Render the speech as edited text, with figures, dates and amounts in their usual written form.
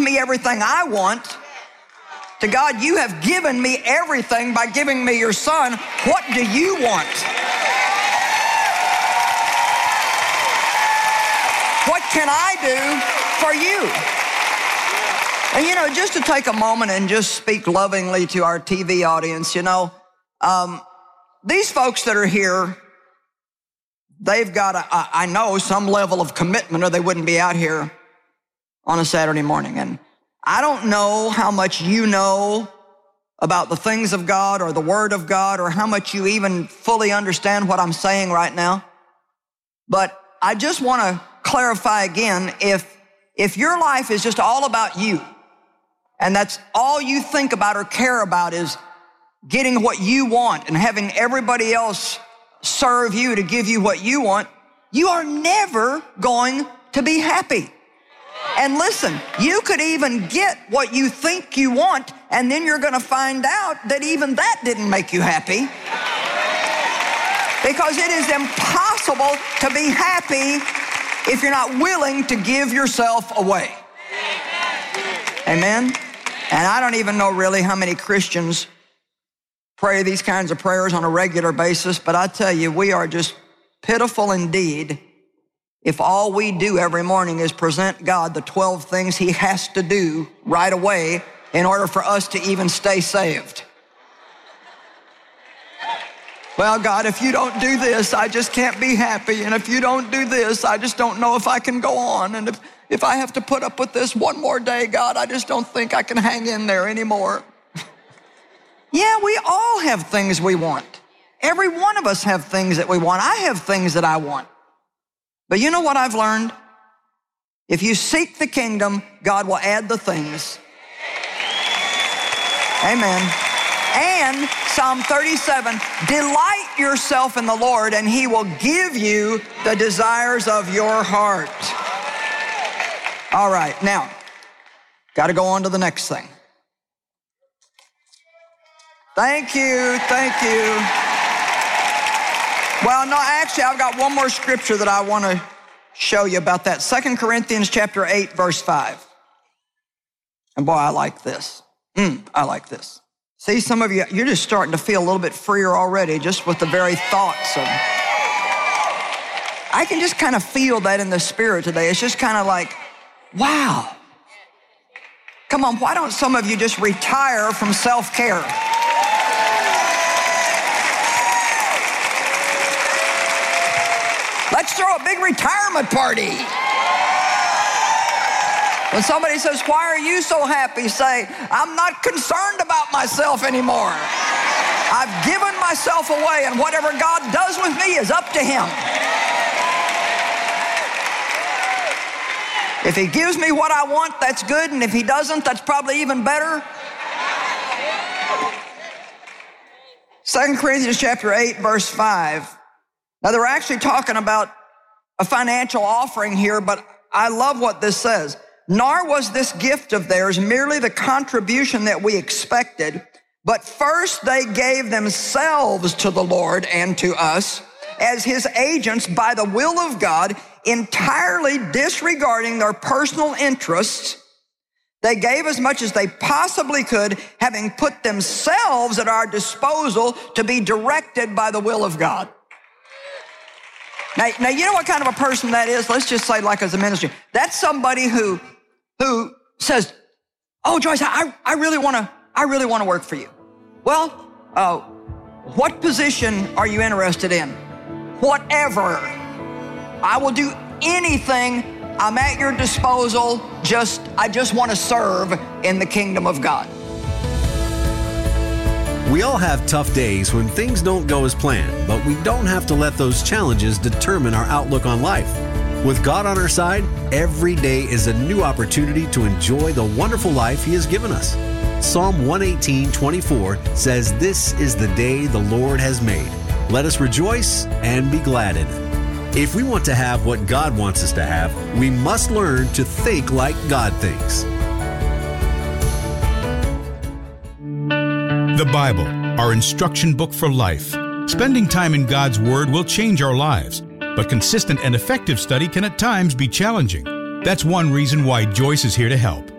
me everything I want, to God, you have given me everything by giving me your son. What do you want? What can I do for you? And just to take a moment and just speak lovingly to our TV audience, these folks that are here, they've got, I know, some level of commitment or they wouldn't be out here on a Saturday morning. And I don't know how much you know about the things of God or the Word of God or how much you even fully understand what I'm saying right now. But I just want to clarify again, if your life is just all about you, and that's all you think about or care about is getting what you want and having everybody else serve you to give you what you want, you are never going to be happy. And listen, you could even get what you think you want, and then you're going to find out that even that didn't make you happy. Because it is impossible to be happy if you're not willing to give yourself away. Amen? And I don't even know really how many Christians pray these kinds of prayers on a regular basis, but I tell you, we are just pitiful indeed if all we do every morning is present God the 12 things he has to do right away in order for us to even stay saved. Well, God, if you don't do this, I just can't be happy. And if you don't do this, I just don't know if I can go on. And if I have to put up with this one more day, God, I just don't think I can hang in there anymore. Yeah, we all have things we want. Every one of us have things that we want. I have things that I want. But you know what I've learned? If you seek the kingdom, God will add the things. Amen. And Psalm 37, delight yourself in the Lord, and he will give you the desires of your heart. All right, now, got to go on to the next thing. Thank you, thank you. Well, no, actually, I've got one more scripture that I want to show you about that. 2 Corinthians chapter 8, verse 5. And boy, I like this. I like this. See, some of you, you're just starting to feel a little bit freer already just with the very thoughts of. I can just kind of feel that in the spirit today. It's just kind of like, wow. Come on, why don't some of you just retire from self-care? Let's throw a big retirement party. When somebody says, why are you so happy? Say, I'm not concerned about myself anymore. I've given myself away, and whatever God does with me is up to him. If he gives me what I want, that's good, and if he doesn't, that's probably even better. 2 Corinthians chapter 8, verse 5. Now, they're actually talking about a financial offering here, but I love what this says. Nor was this gift of theirs merely the contribution that we expected, but first they gave themselves to the Lord and to us as his agents by the will of God, entirely disregarding their personal interests. They gave as much as they possibly could, having put themselves at our disposal to be directed by the will of God. Now, you know what kind of a person that is? Let's just say, like, as a ministry. That's somebody who says, oh, Joyce, I really want to work for you. Well, what position are you interested in? Whatever. I will do anything. I'm at your disposal. I just want to serve in the kingdom of God. We all have tough days when things don't go as planned, but we don't have to let those challenges determine our outlook on life. With God on our side, every day is a new opportunity to enjoy the wonderful life he has given us. Psalm 118:24 says, "This is the day the Lord has made. Let us rejoice and be glad in it." If we want to have what God wants us to have, we must learn to think like God thinks. The Bible, our instruction book for life. Spending time in God's Word will change our lives, but consistent and effective study can at times be challenging. That's one reason why Joyce is here to help.